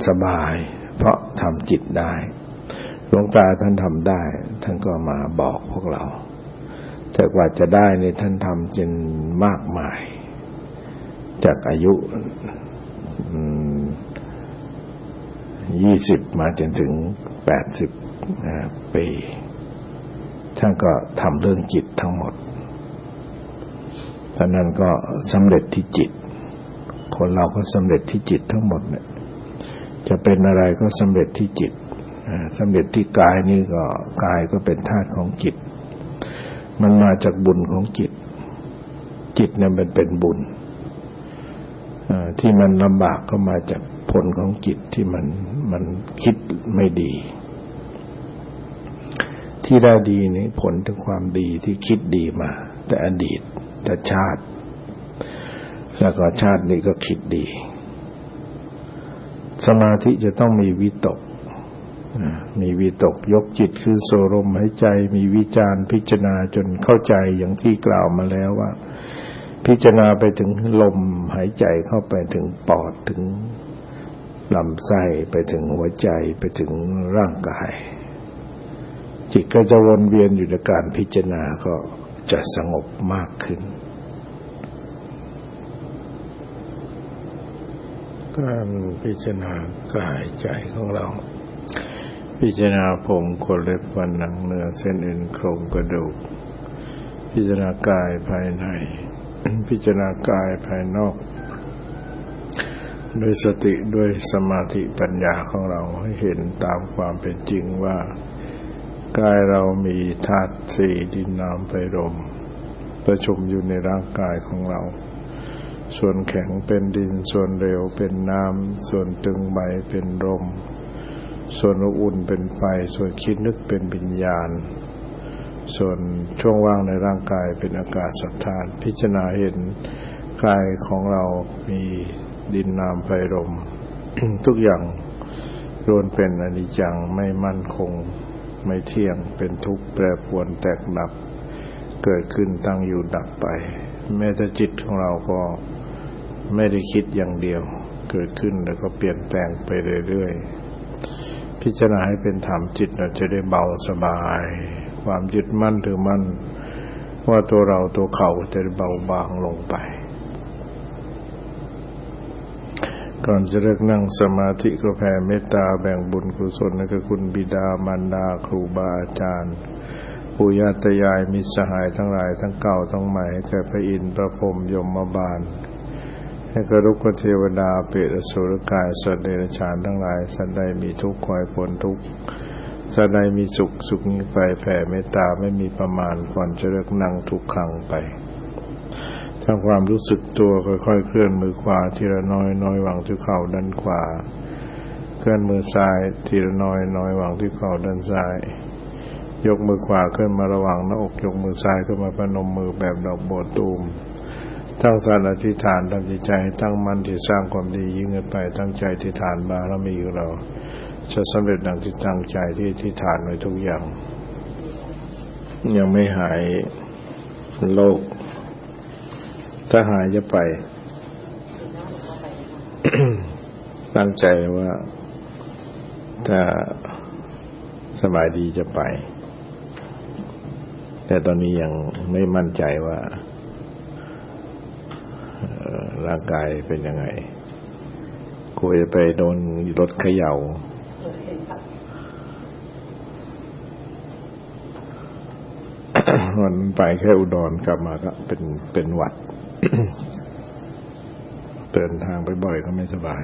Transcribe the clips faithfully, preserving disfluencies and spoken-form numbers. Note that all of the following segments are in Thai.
สบายเพราะทำจิตได้หลวงตาท่านทำได้ท่านก็มาบอกพวกเราแต่กว่าจะได้ในท่านทำจนมากมายจากอายุยี่สิบมาจนถึงแปดสิบปีท่านก็ทำเรื่องจิตทั้งหมดเพราะนั้นก็สำเร็จที่จิตคนเราก็สำเร็จที่จิตทั้งหมดเนี่ยจะเป็นอะไรก็สำเร็จที่จิตสำเร็จที่กายนี่ก็กายก็เป็นธาตุของจิตมันมาจากบุญของจิตจิตเนี่ยมันเป็นบุญที่มันลำบากก็มาจากผลของจิตที่มันมันคิดไม่ดีที่ได้ดีนี่ผลถึงความดีที่คิดดีมาแต่อดีตแต่ชาติแล้วก็ชาตินี้ก็คิดดีสมาธิจะต้องมีวิตกมีวิตกยกจิตขึ้นสู่ลมหายใจมีวิจารพิจารณาจนเข้าใจอย่างที่กล่าวมาแล้วว่าพิจารณาไปถึงลมหายใจเข้าไปถึงปอดถึงลำไส้ไปถึงหัวใจไปถึงร่างกายจิตก็จะวนเวียนอยู่ในการพิจารณาก็จะสงบมากขึ้นการพิจารณากายใจของเราพิจารณาผมขนเล็บฟันหนังเนื้อเส้นเอ็นโครงกระดูกพิจารณากายภายในพิจารณากายภายนอกด้วยสติด้วยสมาธิปัญญาของเราให้เห็นตามความเป็นจริงว่ากายเรามีธาตุสี่ดินน้ำไฟลมประชุมอยู่ในร่างกายของเราส่วนแข็งเป็นดินส่วนเหลวเป็นน้ำส่วนตึงใบเป็นลมส่วนอุ่นเป็นไฟส่วนคิดนึกเป็นวิญญาณส่วนช่วงว่างในร่างกายเป็นอากาศธาตุพิจารณาเห็นกายของเรามีดินน้ำไฟลม ทุกอย่างล้วนเป็นอนิจจังไม่มั่นคงไม่เที่ยงเป็นทุกข์แปรปรวนแตกดับเกิดขึ้นตั้งอยู่ดับไปแม้แต่จิตของเราก็ไม่ได้คิดอย่างเดียวเกิดขึ้นแล้วก็เปลี่ยนแปลงไปเรื่อยๆพิจารณาให้เป็นธรรมจิตเราจะได้เบาสบายความยึดมั่นถือมั่นว่าตัวเราตัวเขาจะได้เบาบางลงไปก่อนจะเลิกนั่งสมาธิก็แผ่เมตตาแบ่งบุญกุศลให้กับคุณบิดามารดาครูบาอาจารย์ปู่ย่าตายายมิตรสหายทั้งหลายทั้งเก่าทั้งใหม่ให้แก่พระอินทร์พระพรหมยมบาลให้กับลูกเทวดาเปรตอสุรกายสัตว์เดรัจฉานทั้งหลายสัตว์ใดมีทุกข์ขอให้พ้นทุกข์สัตว์ใดมีสุขสุขยิ่งไปแผ่เมตตาไม่มีประมาณก่อนจะเลิกนั่งทุกครั้งไปทำความรู้สึกตัวค่อยๆเคลื่อนมือขวาทีละน้อยน้อยวางที่เข่าด้านขวาเคลื่อนมือซ้ายทีละน้อยน้อยวางที่เข่าด้านซ้ายยกมือขวาขึ้นมาระหว่างหน้าอกยกมือซ้ายขึ้นมาพนมมือแบบดอกบัวตูมตั้งสันอธิษฐานทำจิตใจตั้งมั่นที่สร้างความดียิ่งขึ้นไปตั้งใจอธิษฐานบารมีของเราจะสำเร็จดังที่ตั้งใจที่อธิษฐานไว้ทุกอย่างยังไม่หายโรคถ้าหายจะไป ตั้งใจว่าถ้าสบายดีจะไปแต่ตอนนี้ยังไม่มั่นใจว่าร่างกายเป็นยังไงกลัวจะไปโดนรถเขย่าวันไปแค่อุดรกลับมาก็เป็นเป็นหวัด เดินทางไปบ่อยก็ไม่สบาย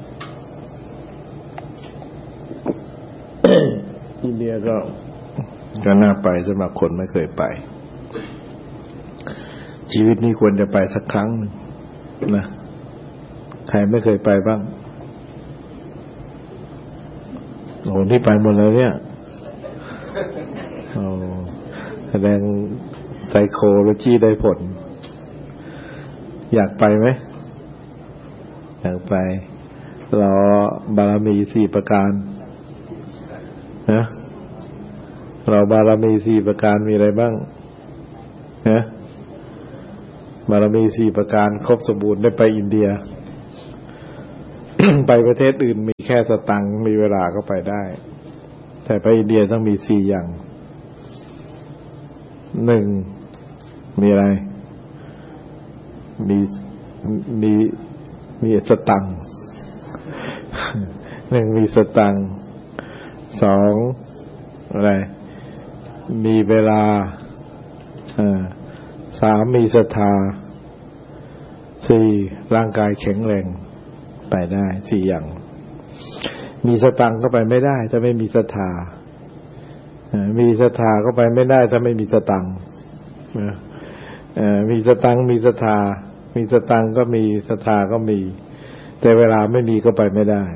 อินเดียก็ก็น่าไปสำหรับคนไม่เคยไปชีวิตนี้ควรจะไปสักครั้งนึงนะใครไม่เคยไปบ้างคนที่ไปหมดแล้วเนี่ยโอ้แสดงไซโคโลจีได้ผลอยากไปไหมอยากไปรอบารมีสี่ประการนะเราบารมีสี่ประการมีอะไรบ้างนะบารมีสี่ประการครบสมบูรณ์ได้ไปอินเดียไปประเทศอื่นมีแค่สตังค์มีเวลาก็ไปได้แต่ไปอินเดียต้องมีสี่อย่างหนึ่งมีอะไรมีมีมีสตังค์หนึ่งมีสตังค์สองอะไรมีเวลาสามมีศรัทธาสี่ร่างกายแข็งแรงไปได้สี่อย่างมีสตังค์ก็ไปไม่ได้ถ้าไม่มีศรัทธามีศรัทธาก็ไปไม่ได้ถ้าไม่มีสตังค์มีสตังค์มีศรัทธามีสตังค์ก็มีศรัทธาก็มีแต่เวลาไม่มีก็ไปไม่ได้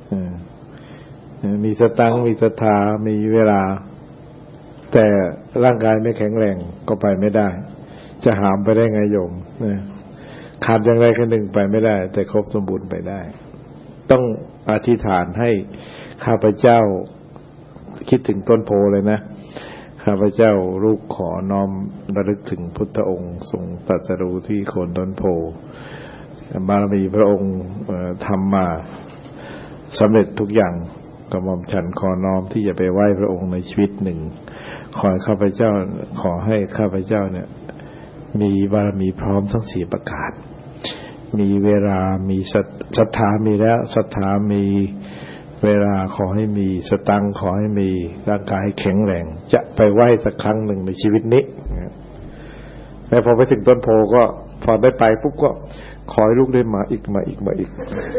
มีสตังค์มีศรัทธามีเวลาแต่ร่างกายไม่แข็งแรงก็ไปไม่ได้จะหามไปได้ไงโยมขาดอย่างไรก็หนึ่งไปไม่ได้แต่ครบสมบูรณ์ไปได้ต้องอธิษฐานให้ข้าพเจ้าคิดถึงต้นโพเลยนะข้าพเจ้าลูกขอน้อมระลึกถึงพุทธองค์ทรงตรัสรู้ที่โคนต้นโพบารมีพระองค์ทำมาสำเร็จทุกอย่างกระหม่อมฉันขอน้อมที่จะไปไหว้พระองค์ในชีวิตหนึ่งขอข้าพเจ้าขอให้ข้าพเจ้าเนี่ยมีบารมีพร้อมทั้งสี่ประการมีเวลามีศรัทธามีแล้วศรัทธามีเวลาขอให้มีสตังค์ขอให้มีร่างกายแข็งแรงจะไปไหว้สักครั้งหนึ่งในชีวิตนี้แล้วพอไปถึงต้นโพก็พอได้ไปปุ๊บก็ขอให้ลูกได้มาอีกมาอีกมาอีก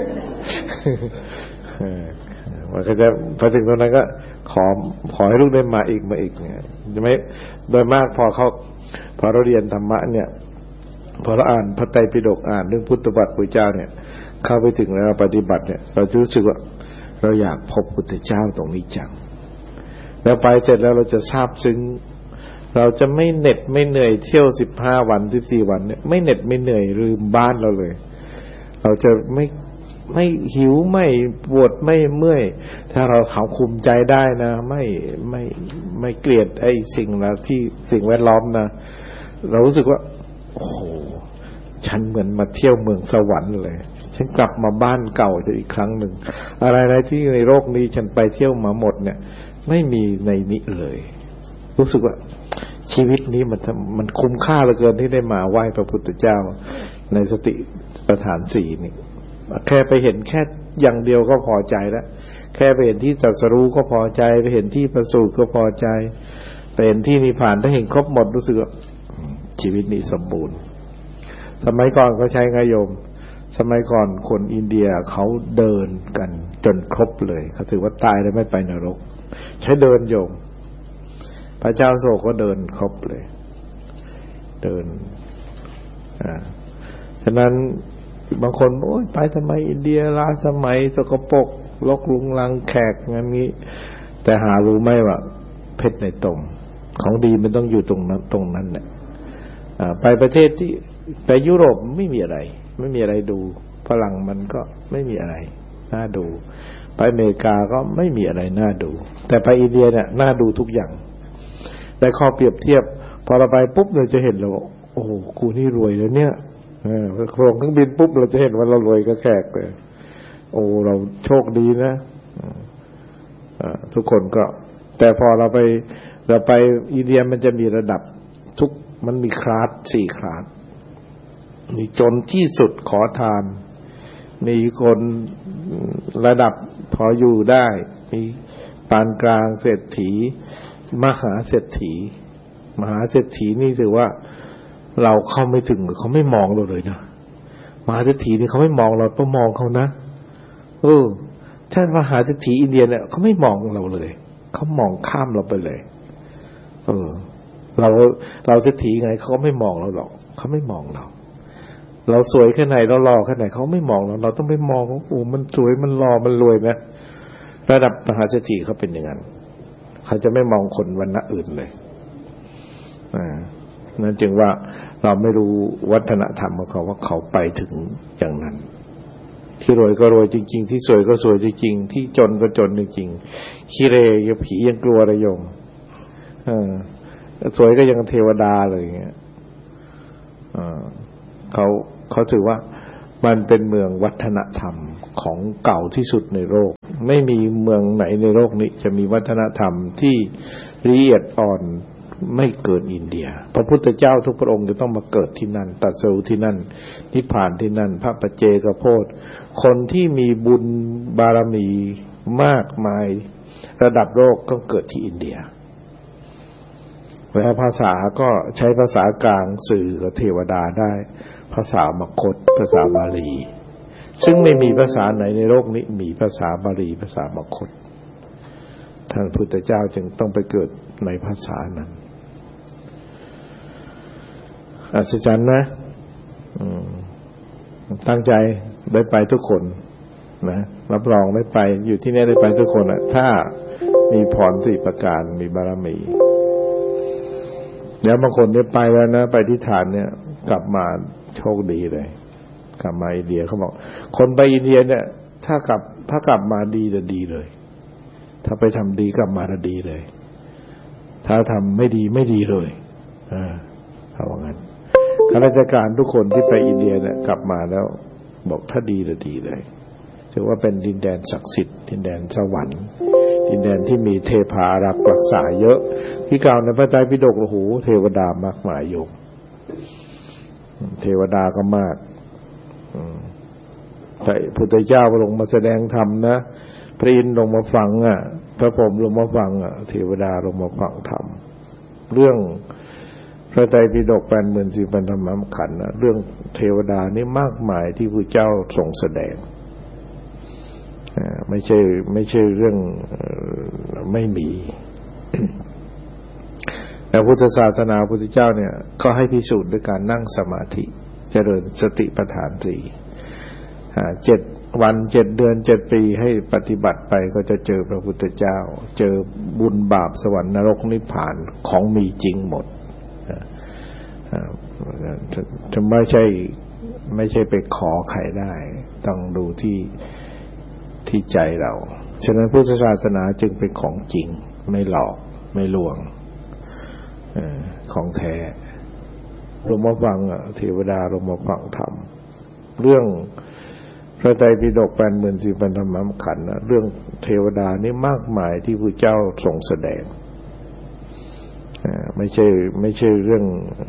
มันก็จะพอถึงตรงนั้นก็ขอขอให้ลูกได้มาอีกมาอีกเนี่ยจะไม่โดยมากพอเขาพอเราเรียนธรรมะเนี่ยพอเราอ่านพระไตรปิฎกอ่านเรื่องพุทธบัตรพุทธเจ้าเนี่ยเข้าไปถึงแล้วปฏิบัติเนี่ยเราจะรู้สึกว่าเราอยากพบพุทธเจ้าตรงนี้จังแล้วไปเสร็จแล้วเราจะซาบซึ้งเราจะไม่เหน็ดไม่เหนื่อยเที่ยวสิบห้าวันสิบสี่วันเนี่ยไม่เหน็ดไม่เหนื่อยลืมบ้านเราเลยเราจะไม่ไม่หิวไม่ปวดไม่เมื่อยถ้าเราเขาคุมใจได้นะไม่ไม่ไม่เกลียดไอ้สิ่งนะที่สิ่งแวดล้อมนะเรารู้สึกว่าโอ้โหฉันเหมือนมาเที่ยวเมืองสวรรค์เลยฉันกลับมาบ้านเก่าจะอีกครั้งหนึ่งอะไรๆที่ในโลกนี้ฉันไปเที่ยวมาหมดเนี่ยไม่มีในนี้เลยรู้สึกว่าชีวิตนี้มันมันคุ้มค่าเหลือเกินที่ได้มาไหว้พระพุทธเจ้าในสติปัฏฐานสี่นี่แค่ไปเห็นแค่อย่างเดียวก็พอใจแล้วแค่ไปเห็นที่ตรัสรู้ก็พอใจไปเห็นที่ประสูติก็พอใจไปเห็นที่นิพพานถ้าเห็นครบหมดรู้สึกว่าชีวิตนี้สมบูรณ์สมัยก่อนเขาใช้ไงโยมสมัยก่อนคนอินเดียเขาเดินกันจนครบเลยเขาถือว่าตายแล้วไม่ไปนรกใช้เดินโยมพระเจ้าโศกก็เดินครบเลยเดินอ่าฉะนั้นบางคนโอ๊ยไปทำไมอินเดียล้าสมัยสกปรกรกรุงรังแขกงั้นนี้แต่หารู้ไหมว่าเพชรในตมของดีมันต้องอยู่ตรงนั้นตรงนั้นแหละไปประเทศที่ไปยุโรปไม่มีอะไรไม่มีอะไรดูฝรั่งมันก็ไม่มีอะไรน่าดูไปอเมริกาก็ไม่มีอะไรน่าดูแต่ไปอินเดียเนี่ยน่าดูทุกอย่างแต่ข้อเปรียบเทียบพอเราไปปุ๊บเราจะเห็นเราโอ้โหกูนี่รวยแล้วเนี่ยเออโครงเครื่องบินปุ๊บเราจะเห็นว่าเรารวยก็แขกเลยโอ้เราโชคดีนะทุกคนก็แต่พอเราไปเราไปอินเดียมันจะมีระดับทุกมันมีคลาสสี่คลาสมีจนที่สุดขอทานมีคนระดับพออยู่ได้มีปานกลางเศรษฐีมหาเศรษฐีมหาเศรษฐีนี่ถือว่าเราเข้าไม่ถึงหรือเขาไม่มองเราเลยนะมหาเศรษฐีนี่เขาไม่มองเราต้องมองเขานะเออถ้ามหาเศรษฐีอินเดียเนี่ยเขาไม่มองเราเลยเขามองข้ามเราไปเลยเออเราเราเศรษฐีไงเขาไม่มองเราหรอกเขาไม่มองเราเราสวยแค่ไหนเราหล่อแค่ไหนเขาไม่มองเราเราต้องไปมองว่าโอ้มันสวยมันหล่อมันรวยนะระดับมหาเศรษฐีเขาเป็นอย่างนั้นเขาจะไม่มองคนวรรณะอื่นเลยอ่านั่นจึงว่าเราไม่รู้วัฒนธรรมของเขาว่าเขาไปถึงอย่างนั้นที่รวยก็รวยจริงๆที่สวยก็สวยจริงๆที่จนก็จนจริงๆขี้เรยผียังกลัวระยงเออสวยก็ยังเทวดาเลยอย่างเงี้ยอ่าเขาเขาถือว่ามันเป็นเมืองวัฒนธรรมของเก่าที่สุดในโลกไม่มีเมืองไหนในโลกนี้จะมีวัฒนธรรมที่ละเอียดอ่อนไม่เกินอินเดียพระพุทธเจ้าทุกพระองค์จะต้องมาเกิดที่นั่นตรัสรู้ที่นั่นนิพพานที่นั่นพระปัจเจกโพธิคนที่มีบุญบารมีมากมายระดับโลกก็เกิดที่อินเดียและภาษาก็ใช้ภาษากลางสื่อกับเทวดาได้ภาษามคธภาษาบาลีซึ่งไม่มีภาษาไหนในโลกนี้มีภาษาบาลีภาษามคธท่านพุทธเจ้าจึงต้องไปเกิดในภาษานั้นอัศจรรย์นะตั้งใจได้ไปทุกคนนะรับรองได้ไปอยู่ที่นี่ได้ไปทุกคนนะถ้ามีพรสี่ประการมีบารมีแล้วบางคนเนี่ยไปแล้วนะไปที่ฐานเนี่ยกลับมาโชคดีเลยกลับมาอินเดียเขาบอกคนไปอินเดียเนี่ยถ้ากลับถ้ากลับมาดีจะดีเลยถ้าไปทำดีกลับมาจะดีเลยถ้าทำไม่ดีไม่ดีเลยอ่าเขาว่างั้นข้าราชการทุกคนที่ไปอินเดียเนี่ยกลับมาแล้วบอกถ้าดีจะดีเลยถือว่าเป็นดินแดนศักดิ์สิทธิ์ดินแดนสวรรค์ดินแดนที่มีเทพารักษ์รักษาเยอะที่กล่าวในพระไตรปิฎกโอ้โหเทวดามากมายโยมเทวดาก็มากแต่พุทธเจ้าลงมาแสดงธรรมนะพระอินทร์ลงมาฟังอ่ะพระพรหมลงมาฟังอ่ะเทวดาลงมาฟังธรรมเรื่องพระไตรปิฎกแปดหมื่นสี่พันธรรมขันธ์นะเรื่องเทวดานี่มากมายที่พระเจ้าทรงแสดงไม่ใช่ไม่ใช่เรื่องไม่มีแต่พุทธศาสนาพุทธเจ้าเนี่ยก็ให้พิสูจน์ด้วยการนั่งสมาธิเจริญสติปัฏฐานสี่เจ็ดวันเจ็ดเดือนเจ็ดปีให้ปฏิบัติไปก็จะเจอพระพุทธเจ้าเจอบุญบาปสวรรค์นรกนิพพานของมีจริงหมดจะไม่ใช่ไม่ใช่ไปขอใครได้ต้องดูที่ที่ใจเราฉะนั้นพุทธศาสนาจึงเป็นของจริงไม่หลอกไม่ลวงของแท้ลงมาฟังเทวดาลงมาฟังธรรมเรื่องพระไตรปิฎกแปดหมื่นสี่พันธรรมขันธ์เรื่องเทวดานี่มากมายที่พระเจ้าทรงแสดงไม่ใช่ไม่ใช่เรื่อง